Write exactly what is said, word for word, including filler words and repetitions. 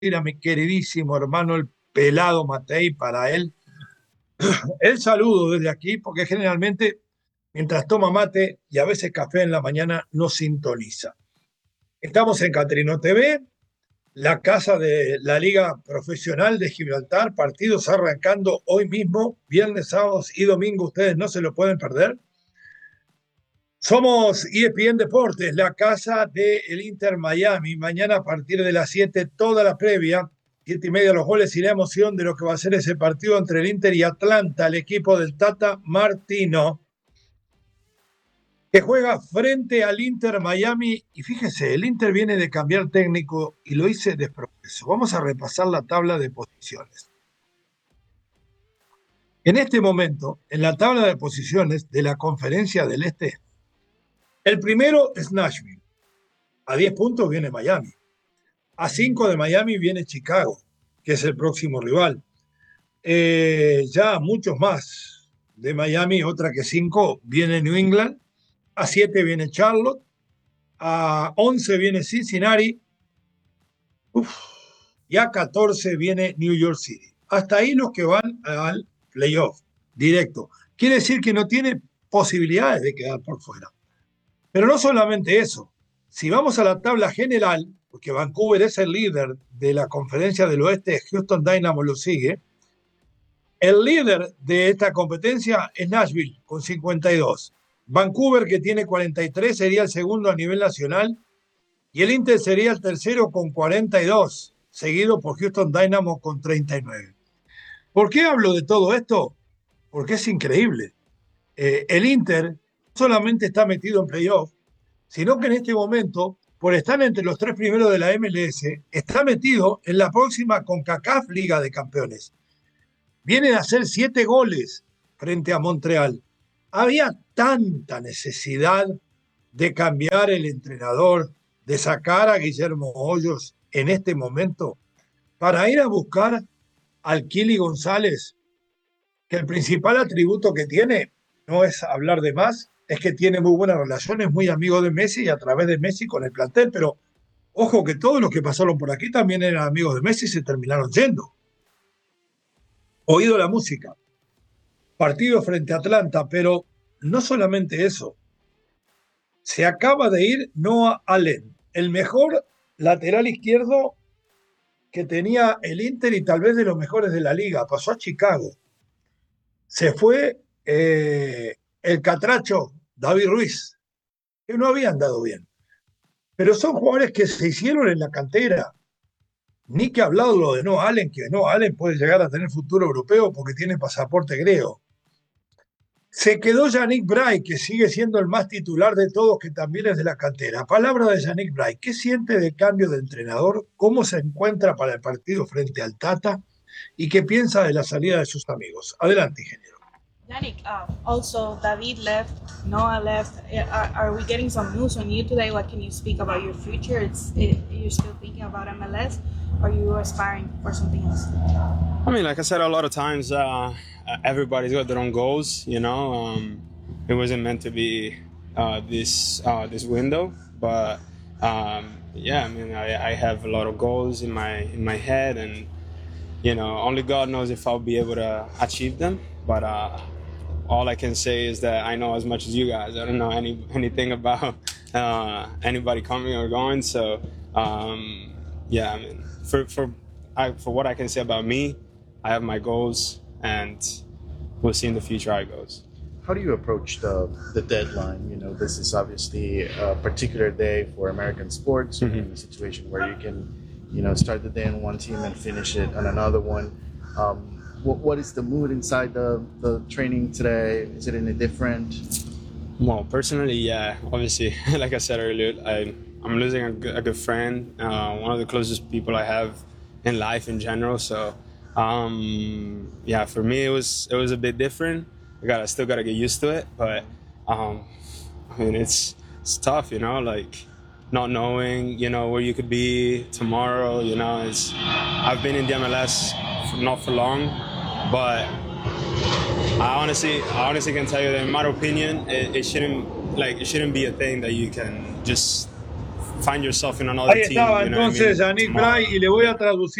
ir a mi queridísimo hermano el pelado Matei para él. El saludo desde aquí, porque generalmente mientras toma mate y a veces café en la mañana nos sintoniza. Estamos en Catrino T V, la casa de la Liga Profesional de Gibraltar, partidos arrancando hoy mismo, viernes, sábados y domingo, ustedes no se lo pueden perder. Somos E S P N Deportes, la casa del Inter Miami. Mañana a partir de las siete, toda la previa, siete y media los goles y la emoción de lo que va a ser ese partido entre el Inter y Atlanta, el equipo del Tata Martino, que juega frente al Inter Miami. Y fíjese, el Inter viene de cambiar técnico y lo hice de progreso. Vamos a repasar la tabla de posiciones. En este momento, en la tabla de posiciones de la Conferencia del Este, el primero es Nashville. A diez puntos viene Miami. A cinco de Miami viene Chicago, que es el próximo rival. Eh, ya muchos más de Miami, otra que cinco, viene New England. A siete viene Charlotte. A once viene Cincinnati. Uf, y a catorce viene New York City. Hasta ahí los que van al playoff directo. Quiere decir que no tiene posibilidades de quedar por fuera. Pero no solamente eso. Si vamos a la tabla general, porque Vancouver es el líder de la Conferencia del Oeste, Houston Dynamo lo sigue, el líder de esta competencia es Nashville con cincuenta y dos. Vancouver, que tiene cuarenta y tres, sería el segundo a nivel nacional, y el Inter sería el tercero con cuarenta y dos, seguido por Houston Dynamo con treinta y nueve. ¿Por qué hablo de todo esto? Porque es increíble. Eh, el Inter solamente está metido en playoff, sino que en este momento, por estar entre los tres primeros de la M L S, está metido en la próxima CONCACAF Liga de Campeones. Viene de hacer siete goles frente a Montreal. Había tanta necesidad de cambiar el entrenador, de sacar a Guillermo Hoyos en este momento, para ir a buscar al Kili González, que el principal atributo que tiene no es hablar de más, es que tiene muy buenas relaciones, muy amigo de Messi y a través de Messi con el plantel, pero ojo que todos los que pasaron por aquí también eran amigos de Messi y se terminaron yendo. Oído la música, partido frente a Atlanta, pero no solamente eso. Se acaba de ir Noah Allen, el mejor lateral izquierdo que tenía el Inter y tal vez de los mejores de la liga. Pasó a Chicago. Se fue eh, el catracho David Ruiz, que no había andado bien. Pero son jugadores que se hicieron en la cantera. Ni que hablado lo de Noah Allen, que Noah Allen puede llegar a tener futuro europeo porque tiene pasaporte griego. Se quedó Yannick Bray, que sigue siendo el más titular de todos, que también es de la cantera. Palabra de Yannick Bray. ¿Qué siente del cambio de entrenador? ¿Cómo se encuentra para el partido frente al Tata? ¿Y qué piensa de la salida de sus amigos? Adelante, ingeniero. Yannick, uh, also David left, Noah left. Are, are we getting some news on you today? What can you speak about your future? It's it, you're still thinking about M L S, or are you aspiring for something else? I mean, like I said a lot of times, uh, everybody's got their own goals. You know, um, it wasn't meant to be uh, this uh, this window, but um, yeah, I mean, I, I have a lot of goals in my in my head, and you know, only God knows if I'll be able to achieve them. But uh, all I can say is that I know as much as you guys. I don't know any anything about uh, anybody coming or going. So um, yeah, I mean, for for I, for what I can say about me, I have my goals, and we'll see in the future how it goes. How do you approach the the deadline? You know, this is obviously a particular day for American sports. Mm-hmm. In a situation where you can, you know, start the day on one team and finish it on another one. Um, What, what is the mood inside the, the training today? Is it any different? Well, personally, yeah. Obviously, like I said earlier, I, I'm losing a good, a good friend, uh, one of the closest people I have in life in general. So, um, yeah, for me, it was it was a bit different. I got I still got to get used to it, but um, I mean, it's it's tough, you know, like not knowing, you know, where you could be tomorrow. You know, it's I've been in the M L S for, not for long. But I honestly, I honestly can tell you that, in my opinion, it, it shouldn't like it shouldn't be a thing that you can just find yourself in another Ahí team. estaba You know what I entonces mean, Yannick tomorrow. Bray y le voy a traducir.